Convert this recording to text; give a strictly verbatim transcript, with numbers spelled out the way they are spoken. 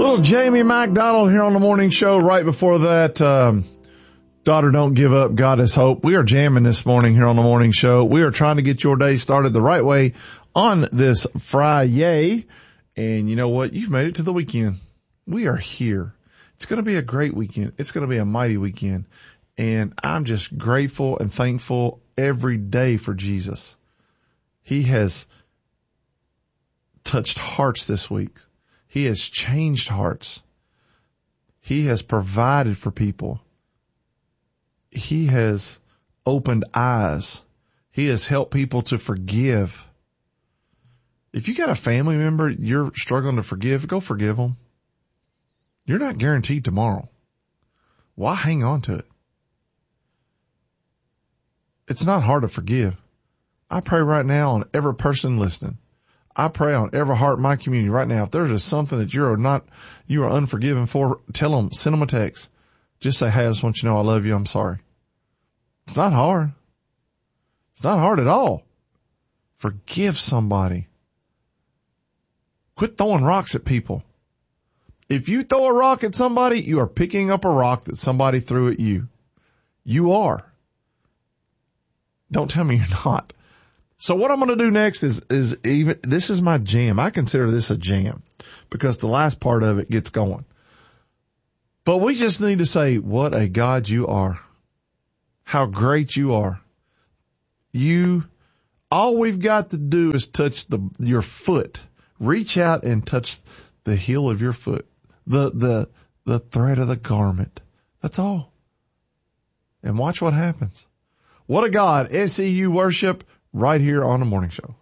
Little Jamie McDonald here on the morning show. Right before that, um, Daughter Don't Give Up, God Is Hope. We are jamming this morning here on the morning show. We are trying to get your day started the right way on this Friday. And you know what? You've made it to the weekend. We are here. It's going to be a great weekend. It's going to be a mighty weekend. And I'm just grateful and thankful every day for Jesus. He has touched hearts this week. He has changed hearts. He has provided for people. He has opened eyes. He has helped people to forgive. If you got a family member you're struggling to forgive, go forgive them. You're not guaranteed tomorrow. Why hang on to it? It's not hard to forgive. I pray right now on every person listening. I pray on every heart in my community right now. If there's just something that you're not, you are unforgiven for, tell them, send them a text. Just say, hey, I just want you to know I love you. I'm sorry. It's not hard. It's not hard at all. Forgive somebody. Quit throwing rocks at people. If you throw a rock at somebody, you are picking up a rock that somebody threw at you. You are. Don't tell me you're not. So what I'm going to do next is, is even, this is my jam. I consider this a jam because the last part of it gets going. But we just need to say, what a God you are. How great you are. You, all we've got to do is touch the, your foot. Reach out and touch the heel of your foot. The, the, the thread of the garment. That's all. And watch what happens. What a God. S E U worship right here on the morning show.